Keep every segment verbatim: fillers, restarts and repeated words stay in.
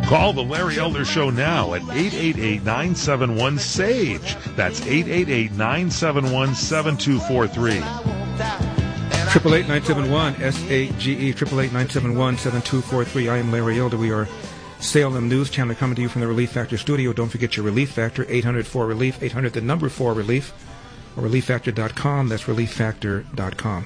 Call the Larry Elder Show now at eight eight eight, nine seven one, SAGE. That's eight eight eight, nine seven one, seven two four three. Triple eight nine seven one S A G E triple eight nine seven one seven two four three. I am Larry Elder. We are Salem News Channel coming to you from the Relief Factor studio. Don't forget your Relief Factor, eight hundred four relief, eight hundred the number four relief, or relief factor dot com. That's relief factor dot com.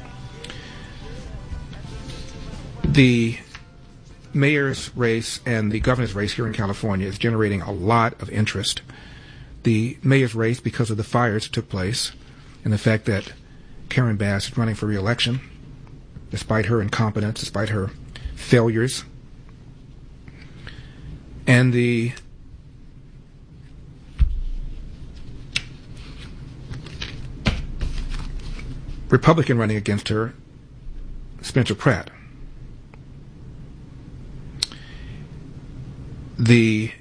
The mayor's race and the governor's race here in California is generating a lot of interest. The mayor's race because of the fires that took place and the fact that Karen Bass is running for re-election despite her incompetence, despite her failures. And the Republican running against her, Spencer Pratt. The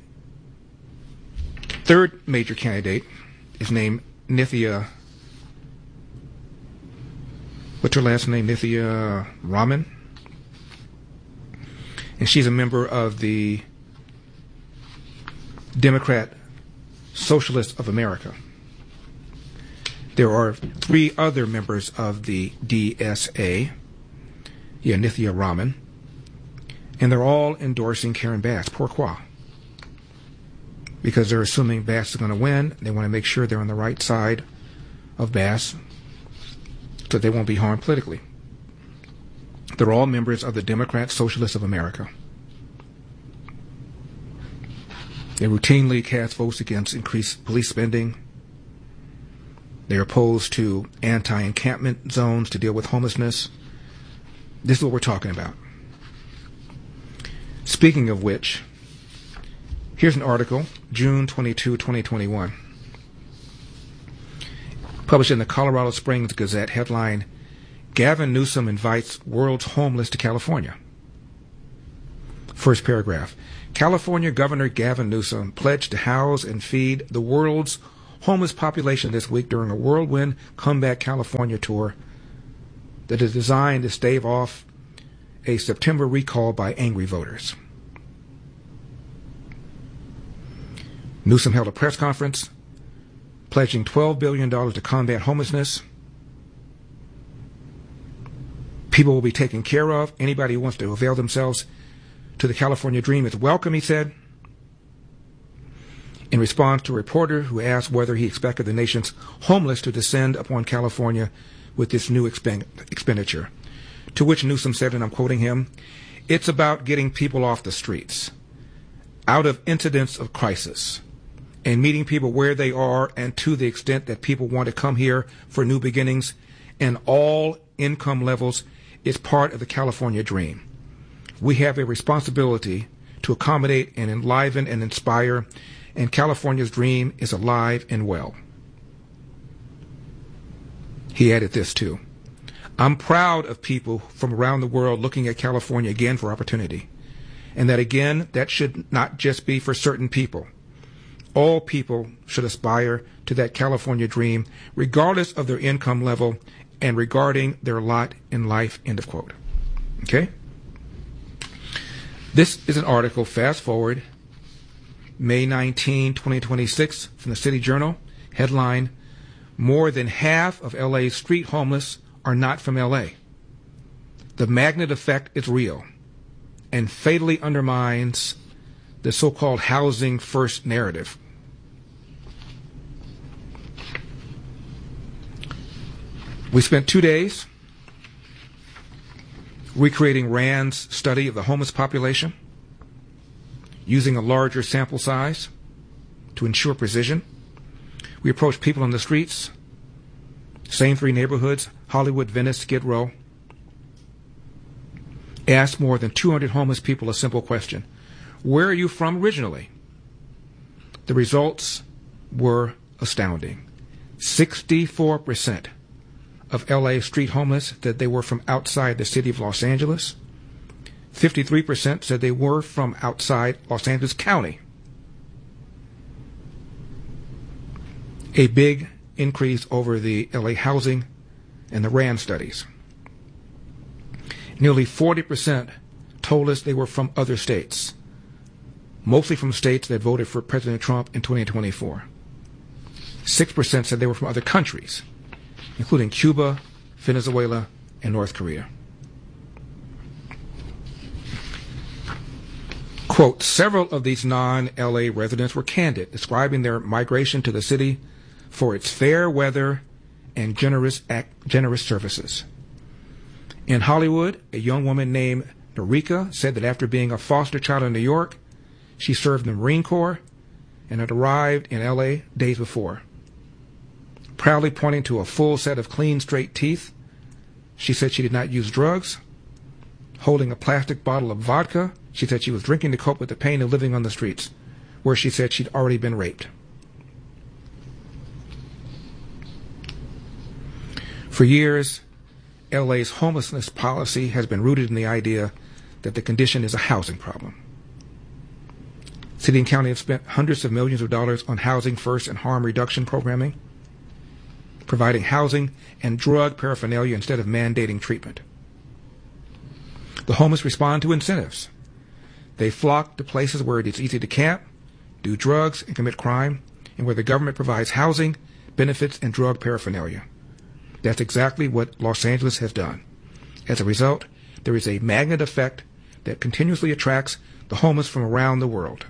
third major candidate is named Nithya, what's her last name? Nithya Raman. And she's a member of the Democrat Socialists of America. There are three other members of the D S A, yeah, Nithya Raman, and they're all endorsing Karen Bass. Pourquoi? Because they're assuming Bass is going to win. They want to make sure they're on the right side of Bass so they won't be harmed politically. They're all members of the Democrat Socialists of America. They routinely cast votes against increased police spending. They're opposed to anti-encampment zones to deal with homelessness. This is what we're talking about. Speaking of which, here's an article, June twenty-second, twenty twenty-one. Published in the Colorado Springs Gazette, headline, Gavin Newsom invites world's homeless to California. First paragraph. California Governor Gavin Newsom pledged to house and feed the world's homeless population this week during a whirlwind Comeback California tour that is designed to stave off a September recall by angry voters. Newsom held a press conference pledging twelve billion dollars to combat homelessness. People will be taken care of. Anybody who wants to avail themselves to the California dream is welcome, he said, in response to a reporter who asked whether he expected the nation's homeless to descend upon California with this new expend- expenditure. To which Newsom said, and I'm quoting him, "It's about getting people off the streets, out of incidents of crisis, and meeting people where they are, and to the extent that people want to come here for new beginnings and all income levels is part of the California dream. We have a responsibility to accommodate and enliven and inspire, and California's dream is alive and well." He added this too. "I'm proud of people from around the world looking at California again for opportunity, and that again, that should not just be for certain people. All people should aspire to that California dream, regardless of their income level and regarding their lot in life," end of quote. Okay? This is an article, fast forward, May nineteenth, twenty twenty-six, from the City Journal. Headline, "More than half of L A's street homeless are not from L A. The magnet effect is real and fatally undermines the so-called housing first narrative." We spent two days recreating Rand's study of the homeless population, using a larger sample size to ensure precision. We approached people on the streets, same three neighborhoods, Hollywood, Venice, Skid Row. Asked more than two hundred homeless people a simple question: where are you from originally? The results were astounding. sixty-four percent of L A street homeless said they were from outside the city of Los Angeles. fifty-three percent said they were from outside Los Angeles County. A big increase over the L A housing and the Rand studies. Nearly forty percent told us they were from other states. mostly from states that voted for President Trump in twenty twenty-four. six percent said they were from other countries, including Cuba, Venezuela, and North Korea. Quote, several of these non-L A residents were candid, describing their migration to the city for its fair weather and generous act, generous services. In Hollywood, a young woman named Norika said that after being a foster child in New York, she served in the Marine Corps and had arrived in L A days before. Proudly pointing to a full set of clean, straight teeth, she said she did not use drugs. Holding a plastic bottle of vodka, she said she was drinking to cope with the pain of living on the streets, where she said she'd already been raped. For years, L A's homelessness policy has been rooted in the idea that the condition is a housing problem. City and county have spent hundreds of millions of dollars on housing first and harm reduction programming, providing housing and drug paraphernalia instead of mandating treatment. The homeless respond to incentives. They flock to places where it is easy to camp, do drugs, and commit crime, and where the government provides housing, benefits, and drug paraphernalia. That's exactly what Los Angeles has done. As a result, there is a magnet effect that continuously attracts the homeless from around the world.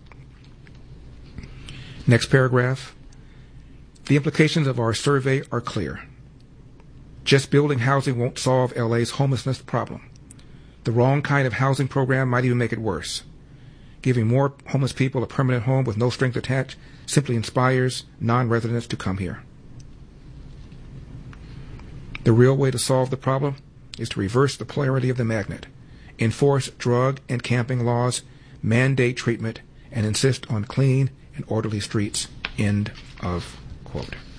Next paragraph. The implications of our survey are clear. Just building housing won't solve L A's homelessness problem. The wrong kind of housing program might even make it worse. Giving more homeless people a permanent home with no strings attached simply inspires non-residents to come here. The real way to solve the problem is to reverse the polarity of the magnet, enforce drug and camping laws, mandate treatment, and insist on clean and orderly streets. End of quote.